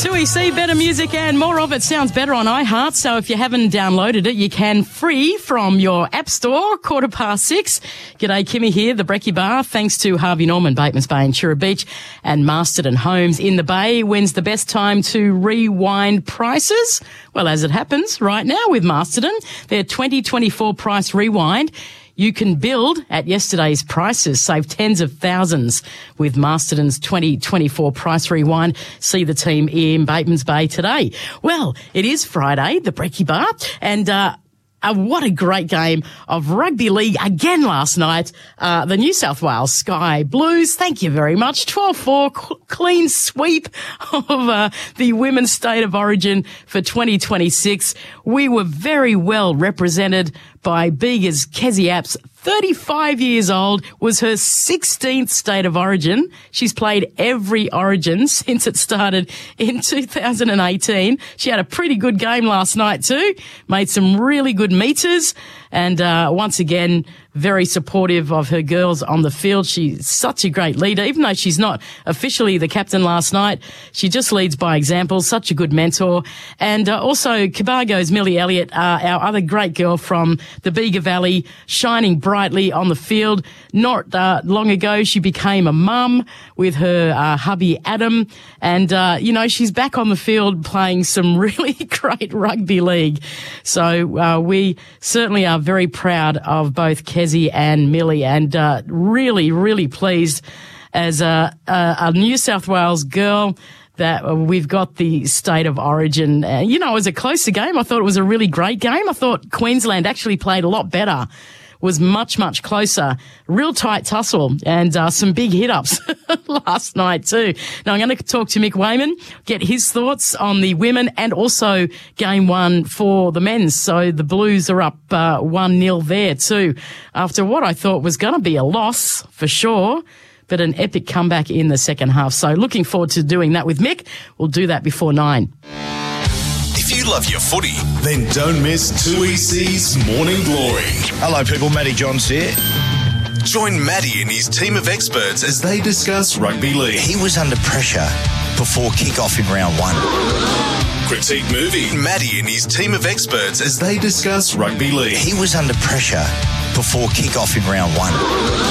2EC, better music and more of it sounds better on iHeart. So if you haven't downloaded it, you can free from your app store, 6:15. G'day, Kimmy here, the Brekkie Bar. Thanks to Harvey Norman, Batemans Bay and Chura Beach and Masterton Homes in the Bay. When's the best time to rewind prices? Well, as it happens right now with Masterton, their 2024 price rewind. You can build at yesterday's prices, save tens of thousands with Masterton's 2024 price rewind. See the team in Batemans Bay today. Well, it is Friday, the Brekkie Bar, and what a great game of rugby league again last night. The New South Wales Sky Blues, thank you very much. 12-4, clean sweep of the Women's State of Origin for 2026. We were very well represented by Bega's Kezzy Apps. 35 years old, was her 16th State of Origin. She's played every Origin since it started in 2018. She had a pretty good game last night too, made some really good meters, and once again, very supportive of her girls on the field. She's such a great leader. Even though she's not officially the captain last night, she just leads by example, such a good mentor. And also Cobargo's Millie Elliott, our other great girl from the Bega Valley, shining brightly on the field. Not long ago, she became a mum with her hubby Adam. And, she's back on the field playing some really great rugby league. So we certainly are very proud of both Kezzy and Millie, and really, really pleased as a New South Wales girl that we've got the State of Origin. It was a closer game. I thought it was a really great game. I thought Queensland actually played a lot better, was much, much closer. Real tight tussle and some big hit-ups last night too. Now I'm going to talk to Mick Wayman, get his thoughts on the women and also game one for the men's. So the Blues are up 1-0 there too, after what I thought was going to be a loss for sure, but an epic comeback in the second half. So looking forward to doing that with Mick. We'll do that before 9. If you love your footy, then don't miss 2EC's Morning Glory. Hello people, Matty Johns here. Join Matty and his team of experts as they discuss rugby league. He was under pressure before kick-off in round 1. Critique movie. Matty and his team of experts as they discuss rugby league. He was under pressure before kick-off in round 1.